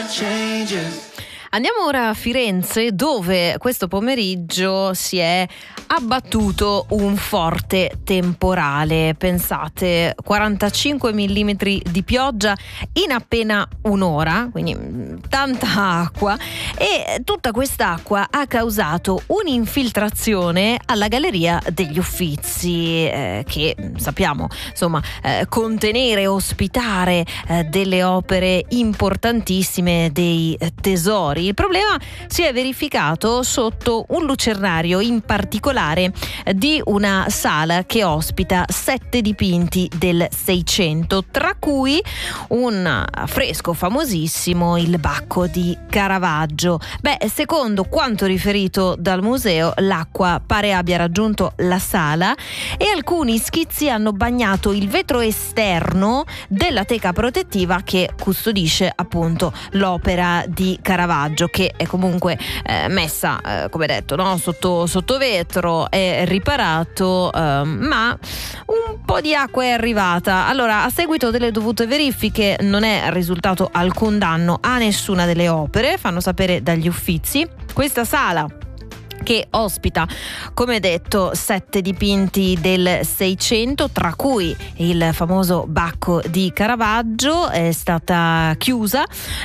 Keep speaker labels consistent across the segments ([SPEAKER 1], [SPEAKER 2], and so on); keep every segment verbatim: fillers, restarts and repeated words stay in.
[SPEAKER 1] Andiamo ora a Firenze, dove questo pomeriggio si è abbattuto un forte temporale. Pensate, quarantacinque millimetri di pioggia in appena un'ora, quindi tanta acqua, e tutta quest'acqua ha causato un'infiltrazione alla Galleria degli Uffizi, eh, che sappiamo insomma eh, contenere e ospitare eh, delle opere importantissime, dei tesori. Il problema si è verificato sotto un lucernario, in particolare di una sala che ospita sette dipinti del Seicento, tra cui un affresco famosissimo, il Bacco di Caravaggio. Beh, secondo quanto riferito dal museo, l'acqua pare abbia raggiunto la sala e alcuni schizzi hanno bagnato il vetro esterno della teca protettiva che custodisce appunto l'opera di Caravaggio, che è comunque eh, messa, eh, come detto, no? sotto, sotto vetro, è riparato, eh, ma un po' di acqua è arrivata. Allora, a seguito delle dovute verifiche non è risultato alcun danno a nessuna delle opere, fanno sapere dagli Uffizi. Questa sala, che ospita, come detto, sette dipinti del Seicento, tra cui il famoso Bacco di Caravaggio, è stata chiusa,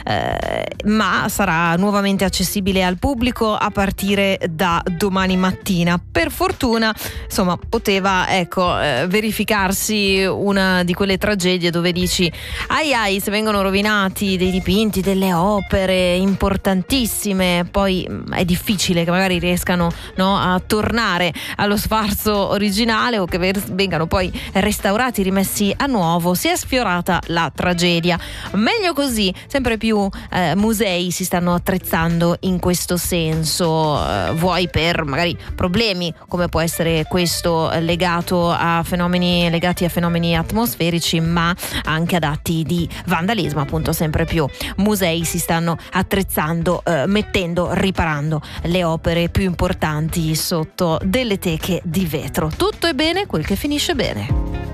[SPEAKER 1] eh, ma sarà nuovamente accessibile al pubblico a partire da domani mattina. Per fortuna, insomma, poteva ecco eh, verificarsi una di quelle tragedie dove dici ai ai, se vengono rovinati dei dipinti, delle opere importantissime, poi è difficile che magari riescano no, a tornare allo sfarzo originale o che vengano poi restaurati, rimessi a nuovo. Si è sfiorata la tragedia. Meglio così, sempre più eh, musei si stanno attrezzando in questo senso, eh, vuoi per magari problemi come può essere questo legato a fenomeni legati a fenomeni atmosferici, ma anche ad atti di vandalismo. Appunto, sempre più musei si stanno attrezzando, eh, mettendo, riparando le opere più importanti sotto delle teche di vetro. Tutto è bene quel che finisce bene.